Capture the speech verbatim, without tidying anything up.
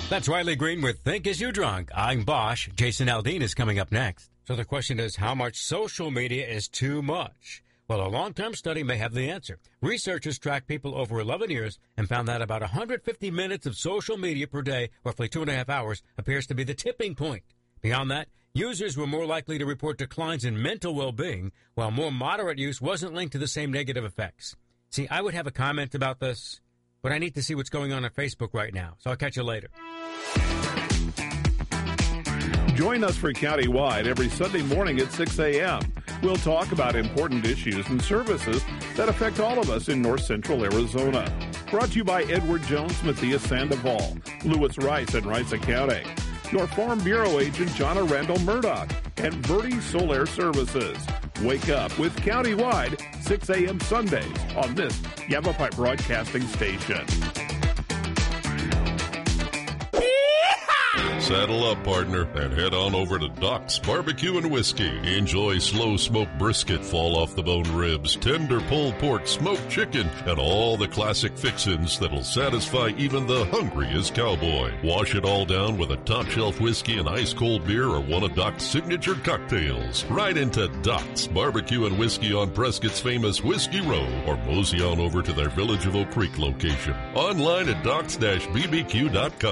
That's Riley Green with Think As You Drunk. I'm Bosch. Jason Aldean is coming up next. So the question is, how much social media is too much? Well, a long-term study may have the answer. Researchers tracked people over eleven years and found that about one hundred fifty minutes of social media per day, roughly two and a half hours, appears to be the tipping point. Beyond that, users were more likely to report declines in mental well-being, while more moderate use wasn't linked to the same negative effects. See, I would have a comment about this, but I need to see what's going on on Facebook right now, so I'll catch you later. Join us for Countywide every Sunday morning at six a.m. We'll talk about important issues and services that affect all of us in north central Arizona. Brought to you by Edward Jones, Matthias Sandoval, Lewis Rice and Rice Accounting, your Farm Bureau agent, Jonna Randall Murdoch, and Verde Solaire Services. Wake up with Countywide, six a.m. Sundays on this Yavapai Broadcasting Station. Saddle up, partner, and head on over to Doc's Barbecue and Whiskey. Enjoy slow-smoked brisket, fall-off-the-bone ribs, tender pulled pork, smoked chicken, and all the classic fixins that'll satisfy even the hungriest cowboy. Wash it all down with a top-shelf whiskey and ice-cold beer or one of Doc's signature cocktails. Right into Doc's Barbecue and Whiskey on Prescott's famous Whiskey Row, or mosey on over to their Village of Oak Creek location. Online at docs dash b b q dot com.